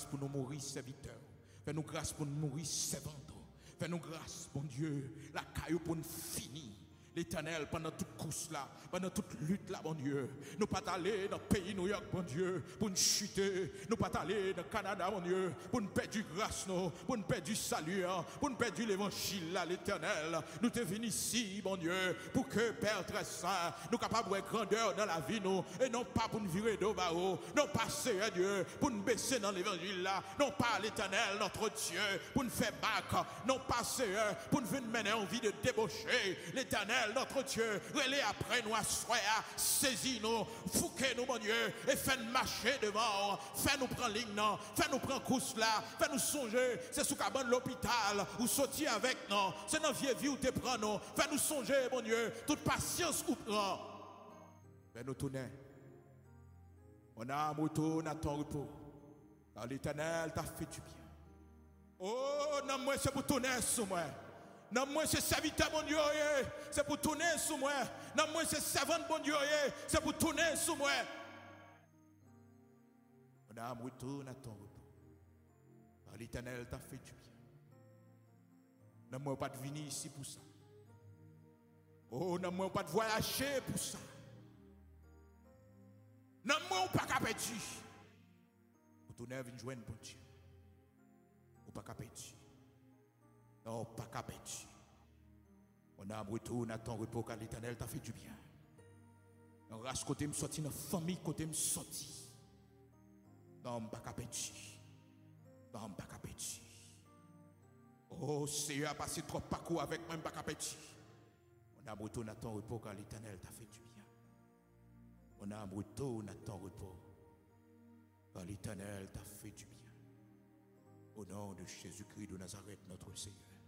pour nous mourir serviteurs. Fais-nous grâce pour nous mourir servants. Fais-nous grâce, bon Dieu, la caillou pour nous finir. L'Éternel, pendant toute course là, pendant toute lutte là, bon Dieu, nous pas aller dans le pays New York, bon Dieu, pour nous chuter, nous pas aller dans le Canada, bon Dieu, pour nous perdre du grâce, pour nous perdre du salut, pour nous perdre l'évangile là, l'Éternel. Nous te venons ici, bon Dieu, pour que Père très saint, nous capables de grandeur dans la vie, nous, et non pas pour nous virer d'eau barreau, non pas, Seigneur Dieu, pour nous baisser dans l'évangile là, non pas l'Éternel, notre Dieu, pour nous faire bac, non pas, Seigneur, pour nous venir mener en vie de débaucher, l'Éternel, notre Dieu, relais après nous, assoya, saisis-nous, fouquez-nous, mon Dieu, et fais-nous marcher devant, fais-nous prendre ligne, fais-nous prendre course là, fais-nous songer, c'est sous cabane de l'hôpital, ou sortir avec nous, c'est dans vieille vie où te prends nous, fais-nous songer, mon Dieu, toute patience ou prend, fais-nous tourner, mon âme retourne à ton repos, car l'Éternel t'a fait du bien. Oh, non, moi, c'est pour tourner sur moi. Non, moi, c'est serviteur, mon Dieu, c'est pour tourner sous moi. Non, moi, c'est servante, mon Dieu, c'est pour tourner sous moi. Mon âme retourne à ton repos. Car l'Éternel t'a fait du bien. Non, moi, pas de venir ici pour ça. Oh, non, moi, pas de voyager pour ça. Non, moi, pas qu'à perdre. Pour tourner, venir joindre, bon Dieu. Ou pas qu'à perdre. Non, pas qu'à perdre. Mon âme retourne à ton repos car l'Éternel t'a fait du bien. Non, race côté me sorti, dans la famille côté me sorti. Non, pas qu'à perdre. Non, pas qu'à perdre. Oh, Seigneur a passé trop parcours avec moi, pas qu'à perdre. Mon âme retourne à ton repos car l'Éternel t'a fait du bien. Mon âme retourne à ton repos car l'Éternel t'a fait du bien. Au nom de Jésus-Christ de Nazareth, notre Seigneur.